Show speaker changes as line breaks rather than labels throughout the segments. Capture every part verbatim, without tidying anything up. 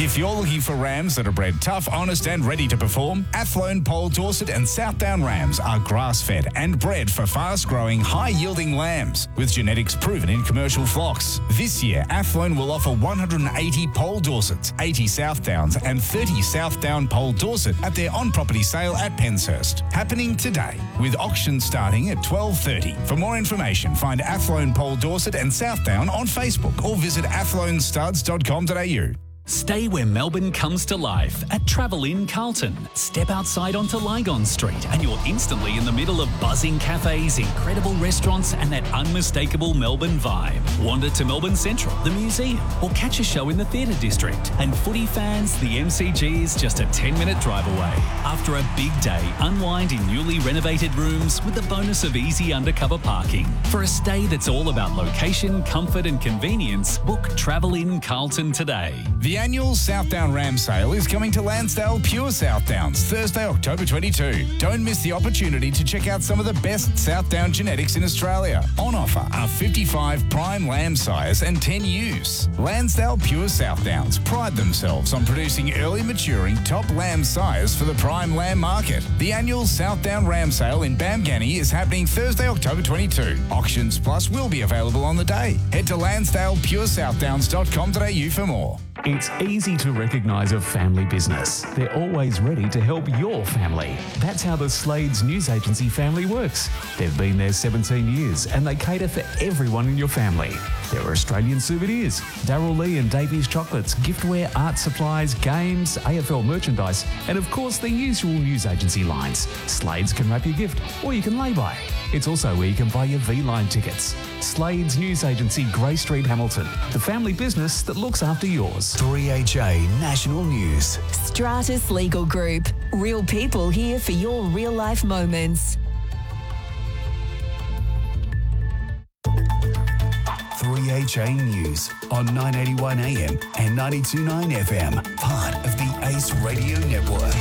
If you're looking for rams that are bred tough, honest and ready to perform, Athlone, Pole Dorset and Southdown rams are grass-fed and bred for fast-growing, high-yielding lambs with genetics proven in commercial flocks. This year, Athlone will offer one hundred eighty Pole Dorsets, eighty Southdowns and thirty Southdown Pole Dorset at their on-property sale at Penshurst, happening today, with auctions starting at twelve thirty. For more information, find Athlone, Pole Dorset and Southdown on Facebook or visit athlone studs dot com dot a u.
Stay where Melbourne comes to life at Travel Inn Carlton. Step outside onto Lygon Street and you're instantly in the middle of buzzing cafes, incredible restaurants and that unmistakable Melbourne vibe. Wander to Melbourne Central, the museum, or catch a show in the theatre district. And footy fans, the M C G is just a ten minute drive away. After a big day, unwind in newly renovated rooms with the bonus of easy undercover parking. For a stay that's all about location, comfort and convenience, book Travel Inn Carlton today.
The annual Southdown Ram Sale is coming to Lansdale Pure Southdowns Thursday, October twenty-second. Don't miss the opportunity to check out some of the best Southdown genetics in Australia. On offer are fifty-five prime lamb sires and ten ewes. Lansdale Pure Southdowns pride themselves on producing early maturing top lamb sires for the prime lamb market. The annual Southdown Ram Sale in Bamgani is happening Thursday, October twenty-second. Auctions Plus will be available on the day. Head to lansdale pure southdowns dot com dot a u for more.
It's easy to recognise a family business. They're always ready to help your family. That's how the Slades News Agency family works. They've been there seventeen years and they cater for everyone in your family. There are Australian souvenirs, Darryl Lee and Davies chocolates, giftware, art supplies, games, A F L merchandise, and of course the usual news agency lines. Slades can wrap your gift or you can lay-by. It's also where you can buy your V-Line tickets. Slades News Agency, Grey Street, Hamilton. The family business that looks after yours.
three H A National News.
Stratus Legal Group. Real people here for your real-life moments.
three H A News on nine eighty-one A M and ninety-two point nine F M. Part of the Ace Radio Network.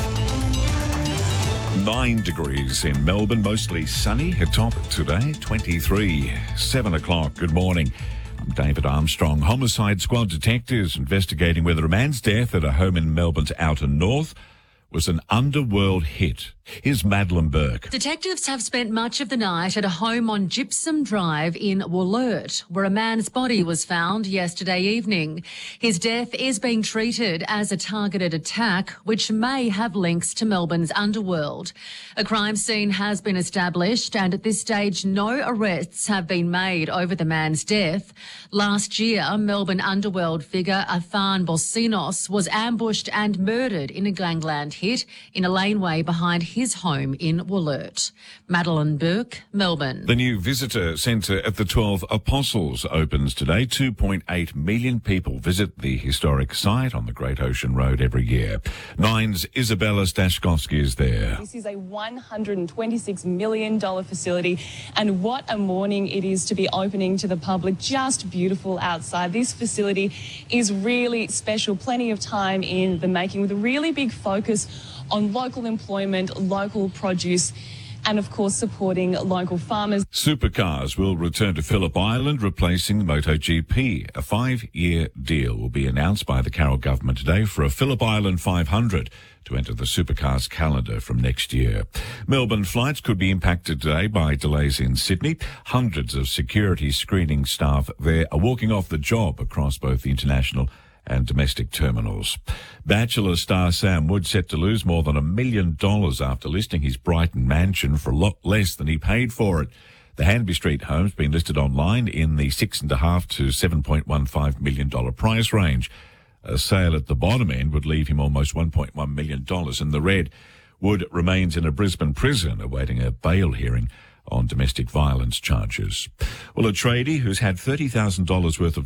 Nine degrees in Melbourne, mostly sunny. A top today, twenty-three. Seven o'clock. Good morning. I'm David Armstrong. Homicide squad detectives investigating whether a man's death at a home in Melbourne's outer north was an underworld hit. Here's Madeline Burke.
Detectives have spent much of the night at a home on Gypsum Drive in Wollert, where a man's body was found yesterday evening. His death is being treated as a targeted attack, which may have links to Melbourne's underworld. A crime scene has been established, and at this stage, no arrests have been made over the man's death. Last year, Melbourne underworld figure Athan Bosinos was ambushed and murdered in a gangland hit in a laneway behind his home in Wollert. Madeline Burke, Melbourne.
The new visitor centre at the twelve Apostles opens today. two point eight million people visit the historic site on the Great Ocean Road every year. Nine's Isabella Stashkovsky is there.
This is a one hundred twenty-six million dollars facility, and what a morning it is to be opening to the public. Just beautiful outside. This facility is really special. Plenty of time in the making, with a really big focus on local employment, local produce, and of course supporting local farmers.
Supercars will return to Phillip Island, replacing MotoGP. A five-year deal will be announced by the Carroll government today for a Phillip Island five hundred to enter the Supercars calendar from next year. Melbourne flights could be impacted today by delays in Sydney. Hundreds of security screening staff there are walking off the job across both the international and domestic terminals. Bachelor star Sam Wood set to lose more than a million dollars after listing his Brighton mansion for a lot less than he paid for it. The Hanby Street home's been listed online in the six and a half to seven point one five million dollar price range. A sale at the bottom end would leave him almost one point one million dollars in the red. Wood remains in a Brisbane prison awaiting a bail hearing on domestic violence charges. Well, a tradie who's had thirty thousand dollars worth of